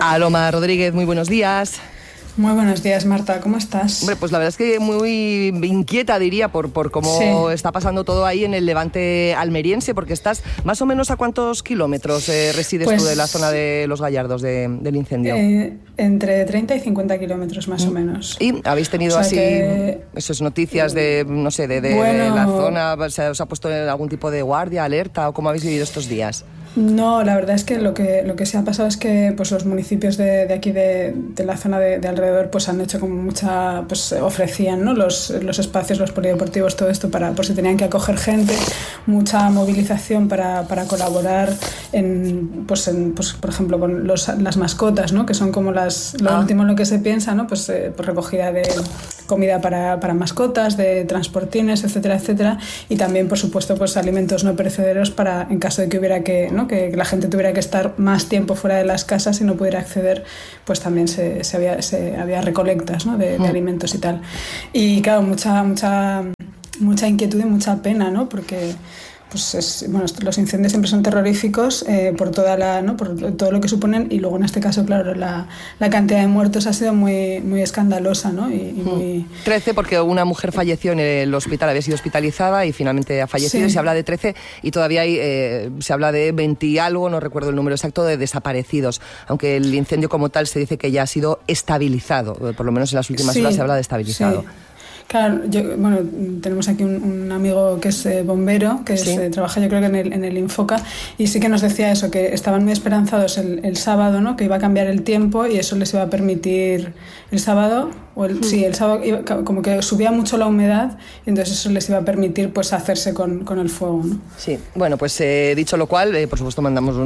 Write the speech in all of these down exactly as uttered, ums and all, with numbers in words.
Aloma Rodríguez, muy buenos días. Muy buenos días, Marta, ¿cómo estás? Hombre, pues la verdad es que muy inquieta, diría, por, por cómo sí. está pasando todo ahí en el Levante almeriense, porque estás más o menos a cuántos kilómetros eh, resides pues, tú de la zona de Los Gallardos de, del incendio. Eh, entre treinta y cincuenta kilómetros más mm. o menos. ¿Y habéis tenido o sea así que, esas noticias de, no sé, de, de, bueno, de la zona? ¿Se os ha puesto algún tipo de guardia, alerta o cómo habéis vivido estos días? No, la verdad es que lo que lo que se ha pasado es que pues los municipios de, de aquí de, de la zona de, de alrededor pues han hecho como mucha, pues ofrecían, ¿no? los, los espacios, los polideportivos, todo esto para por si tenían que acoger gente, mucha movilización para, para colaborar en, pues, en pues por ejemplo con los, las mascotas, ¿no? Que son como las lo ah. último en lo que se piensa, ¿no? Pues, eh, pues recogida de comida para, para mascotas, de transportines, etcétera, etcétera, y también por supuesto pues alimentos no perecederos para en caso de que hubiera que, ¿no? que la gente tuviera que estar más tiempo fuera de las casas y no pudiera acceder, pues también se, se había, se, había recolectas, ¿no? de, de mm. alimentos y tal. Y claro, mucha, mucha, mucha inquietud y mucha pena, ¿no? Porque pues es, bueno, los incendios siempre son terroríficos eh, por toda la, ¿no? por todo lo que suponen, y luego en este caso, claro, la, la cantidad de muertos ha sido muy, muy escandalosa, ¿no? Y, y muy... trece, porque una mujer falleció en el hospital, había sido hospitalizada y finalmente ha fallecido, sí. y se habla de trece, y todavía hay, eh, se habla de veinte y algo, no recuerdo el número exacto, de desaparecidos, aunque el incendio como tal se dice que ya ha sido estabilizado, por lo menos en las últimas sí, horas se habla de estabilizado. Sí. Claro, yo, bueno, tenemos aquí un, un amigo que es eh, bombero, que ¿Sí? es, eh, trabaja yo creo que en el, en el Infoca, y sí que nos decía eso, que estaban muy esperanzados el, el sábado, ¿no? Que iba a cambiar el tiempo y eso les iba a permitir el sábado, o el, mm. sí, el sábado iba, como que subía mucho la humedad y entonces eso les iba a permitir pues hacerse con, con el fuego, ¿no? Sí, bueno, pues eh, dicho lo cual, eh, por supuesto mandamos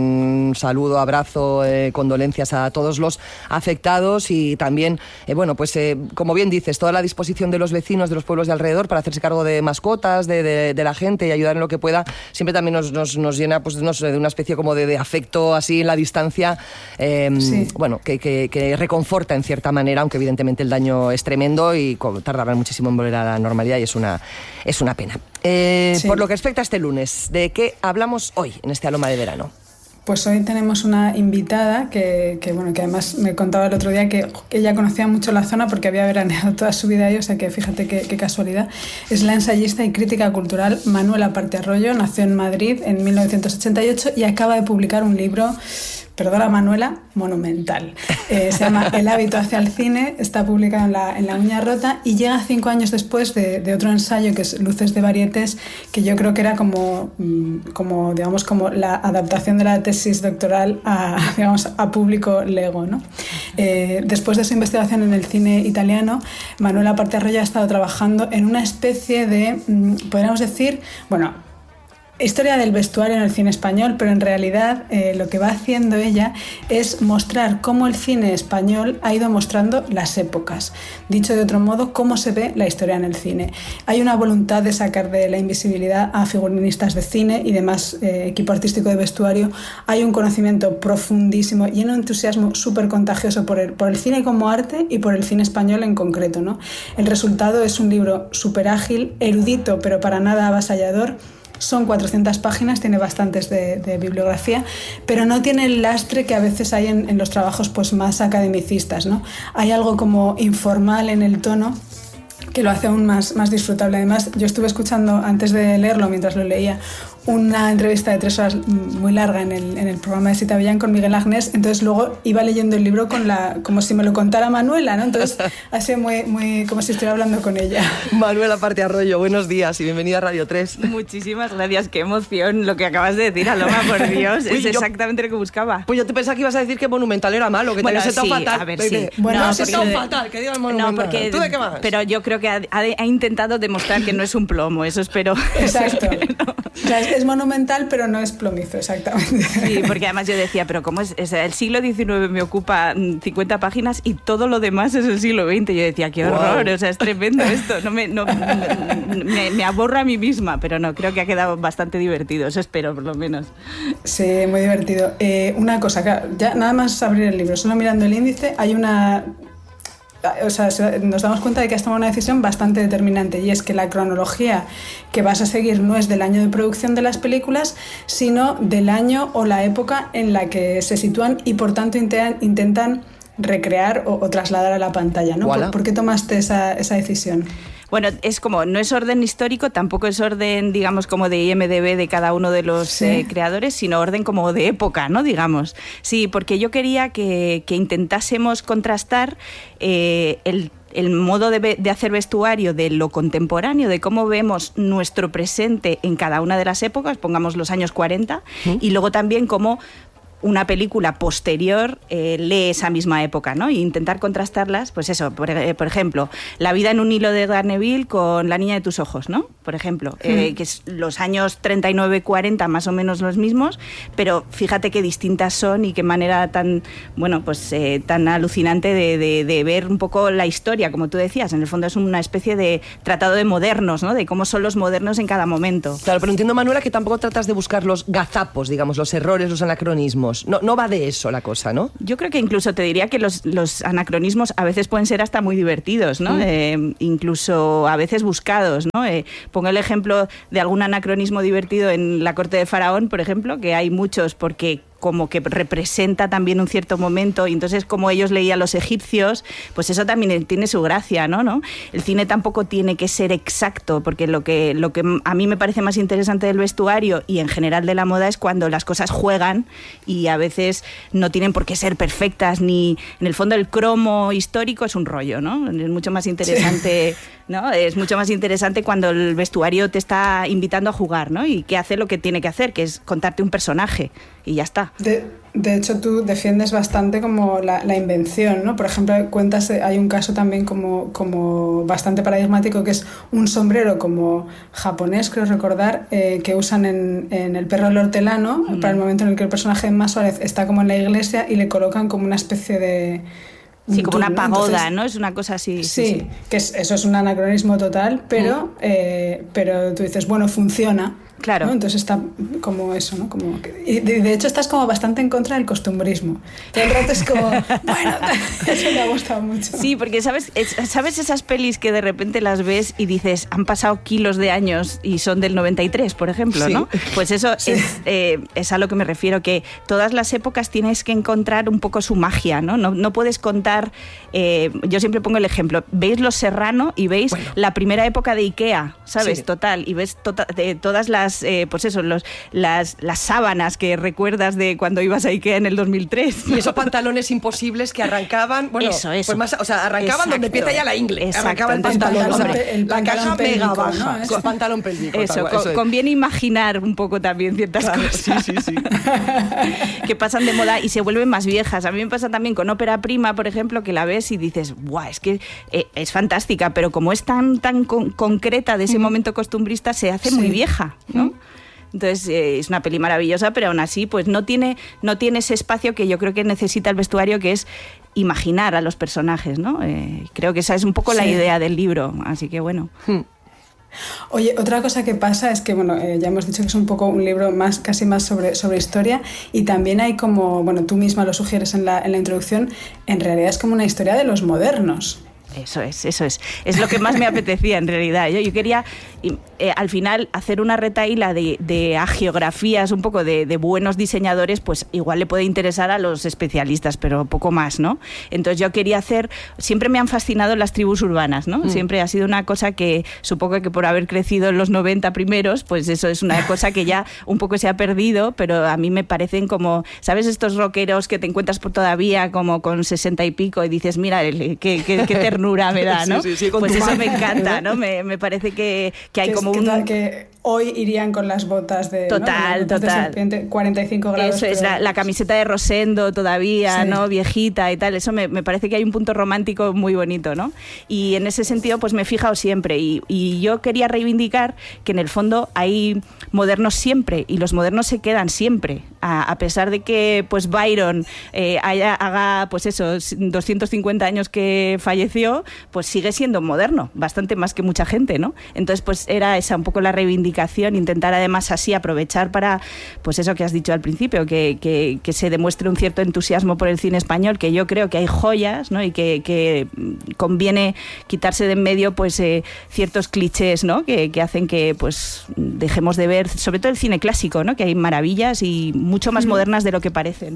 un saludo, abrazo, eh, condolencias a todos los afectados y también, eh, bueno, pues eh, como bien dices, toda la disposición de los vecinos de los pueblos de alrededor para hacerse cargo de mascotas, de, de, de la gente y ayudar en lo que pueda, siempre también nos, nos, nos llena pues, no sé, de una especie como de, de afecto así en la distancia, eh, sí. bueno, que, que, que reconforta en cierta manera, aunque evidentemente el daño es tremendo y tardará muchísimo en volver a la normalidad y es una, es una pena. Eh, sí. Por lo que respecta a este lunes, ¿de qué hablamos hoy en este Aloma de verano? Pues hoy tenemos una invitada que, que, bueno, que además me contaba el otro día que ella conocía mucho la zona porque había veraneado toda su vida ahí, o sea que fíjate qué, qué casualidad. Es la ensayista y crítica cultural Manuela Parte-Arroyo, nació en Madrid en mil novecientos ochenta y ocho y acaba de publicar un libro, perdona Manuela, monumental. Eh, se llama El hábito hacia el cine, está publicado en la, en la Uña Rota y llega cinco años después de, de otro ensayo que es Luces de Varietés, que yo creo que era como, como, digamos, como la adaptación de la tesis doctoral a, digamos, a público lego, ¿no? Eh, después de su investigación en el cine italiano, Manuela Parte-Arroyo ha estado trabajando en una especie de, podríamos decir, bueno, historia del vestuario en el cine español, pero en realidad eh, lo que va haciendo ella es mostrar cómo el cine español ha ido mostrando las épocas. Dicho de otro modo, cómo se ve la historia en el cine. Hay una voluntad de sacar de la invisibilidad a figurinistas de cine y demás eh, equipo artístico de vestuario. Hay un conocimiento profundísimo y un entusiasmo súper contagioso por el, por el cine como arte y por el cine español en concreto, ¿no? El resultado es un libro súper ágil, erudito, pero para nada avasallador. Son cuatrocientas páginas, tiene bastantes de, de bibliografía, pero no tiene el lastre que a veces hay en, en los trabajos pues, más academicistas, ¿no? Hay algo como informal en el tono que lo hace aún más, más disfrutable. Además, yo estuve escuchando, antes de leerlo, mientras lo leía, una entrevista de tres horas muy larga en el, en el programa de Sita Villán con Miguel Agnés, entonces luego iba leyendo el libro con la, como si me lo contara Manuela, ¿no? Entonces ha sido muy, muy como si estuviera hablando con ella. Manuela Parte-Arroyo, buenos días y bienvenida a Radio tres. Muchísimas gracias, qué emoción lo que acabas de decir, Aloma, por Dios, es yo, exactamente lo que buscaba. Pues yo te pensaba que ibas a decir que monumental era malo, que bueno, te había sentado sí, fatal. A ver, sí. Bueno, no, has estado fatal, que digas monumental. No, porque, ¿tú de qué más? Pero yo creo que ha, ha, ha intentado demostrar que no es un plomo, eso espero. Exacto. Eso espero. O sea, es, es monumental, pero no es plomizo, exactamente. Sí, porque además yo decía, pero ¿cómo es? es el siglo diecinueve me ocupa cincuenta páginas y todo lo demás es el siglo veinte. Yo decía, qué horror, wow. O sea, es tremendo esto. No me, no, me, me aborro a mí misma, pero no, creo que ha quedado bastante divertido, eso espero, por lo menos. Sí, muy divertido. Eh, una cosa, ya nada más abrir el libro, solo mirando el índice, hay una... o sea, nos damos cuenta de que has tomado una decisión bastante determinante, y es que la cronología que vas a seguir no es del año de producción de las películas, sino del año o la época en la que se sitúan, y por tanto intentan, intentan recrear o, o trasladar a la pantalla, ¿no? ¿Por, ¿Por qué tomaste esa, esa decisión? Bueno, es como, no es orden histórico, tampoco es orden, digamos, como de I M D B de cada uno de los sí. eh, creadores, sino orden como de época, ¿no? Digamos. Sí, porque yo quería que, que intentásemos contrastar eh, el el modo de, de hacer vestuario de lo contemporáneo, de cómo vemos nuestro presente en cada una de las épocas, pongamos los años cuarenta, ¿sí? Y luego también cómo una película posterior eh, lee esa misma época, ¿no? E intentar contrastarlas, pues eso, por, eh, por ejemplo, La vida en un hilo de Edgar Neville con La niña de tus ojos, ¿no? Por ejemplo, mm. eh, que es los años treinta y nueve cuarenta más o menos los mismos, pero fíjate qué distintas son y qué manera tan, bueno, pues eh, tan alucinante de, de, de ver un poco la historia, como tú decías. En el fondo es una especie de tratado de modernos, ¿no? De cómo son los modernos en cada momento. Claro, pero entiendo, Manuela, que tampoco tratas de buscar los gazapos, digamos, los errores, los anacronismos. No, no va de eso la cosa, ¿no? Yo creo que incluso te diría que los, los anacronismos a veces pueden ser hasta muy divertidos, ¿no? Mm. Eh, incluso a veces buscados, ¿no? Eh, pongo el ejemplo de algún anacronismo divertido en La corte de Faraón, por ejemplo, que hay muchos porque como que representa también un cierto momento, y entonces como ellos leían los egipcios, pues eso también tiene su gracia, ¿no? ¿no? El cine tampoco tiene que ser exacto, porque lo que, lo que a mí me parece más interesante del vestuario y en general de la moda es cuando las cosas juegan y a veces no tienen por qué ser perfectas, ni en el fondo el cromo histórico es un rollo, ¿no? Es mucho más interesante, sí. ¿no? Es mucho más interesante cuando el vestuario te está invitando a jugar, ¿no? Y que hace lo que tiene que hacer, que es contarte un personaje y ya está. De, de hecho, tú defiendes bastante como la, la invención, ¿no? Por ejemplo, cuentas, hay un caso también como, como bastante paradigmático, que es un sombrero como japonés, creo recordar, eh, que usan en, en El perro del hortelano, mm. para el momento en el que el personaje de Emma Suárez está como en la iglesia y le colocan como una especie de... Sí, como una pagoda, Entonces, ¿no? Es una cosa así. Sí, sí, sí. que es, eso es un anacronismo total, pero, mm. eh, pero tú dices, bueno, funciona. Claro. ¿no? Entonces está como eso, ¿no? Como que, y de, de hecho estás como bastante en contra del costumbrismo. Todo el rato es como, bueno, eso me ha gustado mucho. Sí, porque sabes, es, sabes esas pelis que de repente las ves y dices, han pasado kilos de años y son del noventa y tres, por ejemplo, sí. ¿no? Pues eso sí. es, eh, es a lo que me refiero, que todas las épocas tienes que encontrar un poco su magia, ¿no? No, no puedes contar, eh, yo siempre pongo el ejemplo, veis Los Serrano y veis bueno. la primera época de Ikea, ¿sabes? Sí. Total, y ves tota, de, todas las Eh, pues eso, los, las, las sábanas que recuerdas de cuando ibas a Ikea en el dos mil tres. Y esos pantalones imposibles que arrancaban, bueno, eso, eso. Pues más, o sea, arrancaban Exacto. donde empieza ya la ingle. Exacto. Arrancaba el pantalón, el pantalón, hombre, el la pantalón caja pélvico, mega baja, ¿no? con pantalón pélvico. Eso, con, eso conviene imaginar un poco también ciertas claro, cosas. sí, sí, sí. que pasan de moda y se vuelven más viejas. A mí me pasa también con Ópera Prima, por ejemplo, que la ves y dices, ¡buah! Es que eh, es fantástica, pero como es tan, tan con, concreta de ese mm. momento costumbrista, se hace sí. muy vieja, ¿no? Mm. Entonces eh, es una peli maravillosa, pero aún así pues no tiene, no tiene ese espacio que yo creo que necesita el vestuario, que es imaginar a los personajes, ¿no? Eh, creo que esa es un poco sí. la idea del libro, así que bueno. Hmm. Oye, otra cosa que pasa es que, bueno, eh, ya hemos dicho que es un poco un libro más, casi más sobre, sobre historia, y también hay como, bueno, tú misma lo sugieres en la, en la introducción, en realidad es como una historia de los modernos. Eso es, eso es. Es lo que más me apetecía en realidad. Yo, yo quería eh, al final hacer una retahíla de, de hagiografías un poco de, de buenos diseñadores, pues igual le puede interesar a los especialistas, pero poco más, ¿no? Entonces yo quería hacer, siempre me han fascinado las tribus urbanas, ¿no? Mm. Siempre ha sido una cosa que supongo que por haber crecido en los noventa primeros, pues eso es una cosa que ya un poco se ha perdido, pero a mí me parecen como, ¿sabes? Estos rockeros que te encuentras por todavía como con sesenta y pico y dices, mira, qué, qué, qué ternura me da, ¿no? Sí, sí, sí, pues eso madre. Me encanta, ¿no? Me, me parece que, que hay que como es, un... Que, que hoy irían con las botas de... Total, ¿no? Botas total. De serpiente, cuarenta y cinco grados. Eso es, la, la camiseta de Rosendo todavía, sí. ¿no? Viejita y tal. Eso me, me parece que hay un punto romántico muy bonito, ¿no? Y en ese sentido, pues me he fijado siempre. Y, y yo quería reivindicar que en el fondo hay modernos siempre y los modernos se quedan siempre. A, a pesar de que, pues, Byron eh, haya, haga, pues eso, doscientos cincuenta años que falleció, pues sigue siendo moderno, bastante más que mucha gente, ¿no? Entonces, pues pues era esa un poco la reivindicación, intentar además así aprovechar para, pues eso que has dicho al principio, que, que, que se demuestre un cierto entusiasmo por el cine español, que yo creo que hay joyas, ¿no? Y que, que conviene quitarse de en medio pues eh, ciertos clichés, ¿no? Que, que hacen que pues dejemos de ver, sobre todo el cine clásico, ¿no? Que hay maravillas y mucho más mm. modernas de lo que parecen.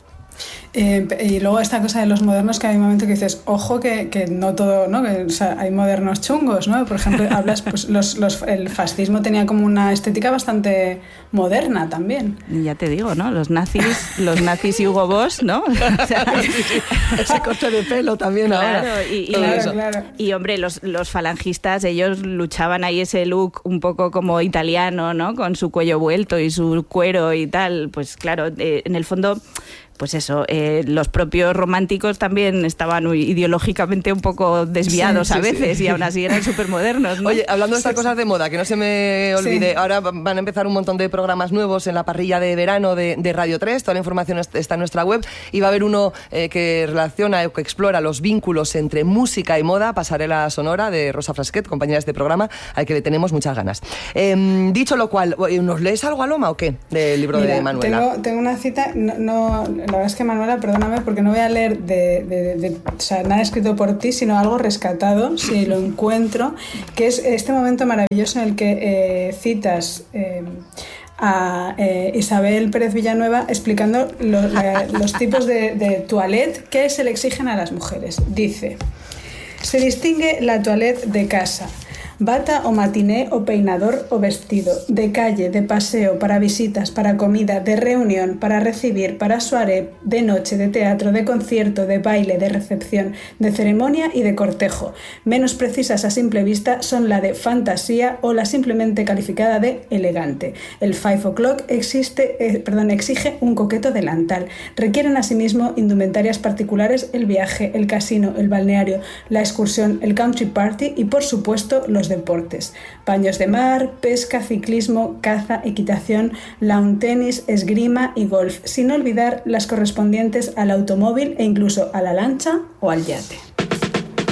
Eh, y luego esta cosa de los modernos, que hay un momento que dices, ojo que, que no todo, ¿no? Que, o sea, hay modernos chungos, ¿no? Por ejemplo, hablas, pues los, los, el fascismo tenía como una estética bastante moderna también. Y ya te digo, ¿no? Los nazis, los nazis y Hugo Boss, ¿no? O sea, ese corte de pelo también claro, ahora. Y, y, claro, claro. y hombre, los, los falangistas, ellos luchaban ahí ese look un poco como italiano, ¿no? Con su cuello vuelto y su cuero y tal. Pues claro, eh, en el fondo... Pues eso, eh, los propios románticos también estaban ideológicamente un poco desviados sí, sí, a veces sí. Y aún así eran súper modernos, ¿no? Oye, hablando de estas sí, cosas de moda, que no se me olvide, sí. Ahora van a empezar un montón de programas nuevos en la parrilla de verano de, de Radio tres, toda la información está en nuestra web, y va a haber uno eh, que relaciona, que explora los vínculos entre música y moda, Pasarela Sonora, de Rosa Frasquet, compañera de este programa, al que le tenemos muchas ganas. Eh, dicho lo cual, ¿nos lees algo, Aloma, o qué? Del libro Mira, de Manuela. Tengo, tengo una cita, no... no La verdad es que, Manuela, perdóname porque no voy a leer de, de, de, o sea, nada escrito por ti, sino algo rescatado, si lo encuentro, que es este momento maravilloso en el que eh, citas eh, a eh, Isabel Pérez Villanueva explicando lo, la, los tipos de, de toilette que se le exigen a las mujeres. Dice, se distingue la toilette de casa, bata o matiné o peinador o vestido, de calle, de paseo, para visitas, para comida, de reunión, para recibir, para soirée, de noche, de teatro, de concierto, de baile, de recepción, de ceremonia y de cortejo. Menos precisas a simple vista son la de fantasía o la simplemente calificada de elegante. El five o'clock existe, eh, perdón, exige un coqueto delantal. Requieren asimismo indumentarias particulares el viaje, el casino, el balneario, la excursión, el country party y, por supuesto, los deportes, baños de mar, pesca, ciclismo, caza, equitación, lawn tenis, esgrima y golf, sin olvidar las correspondientes al automóvil e incluso a la lancha o al yate.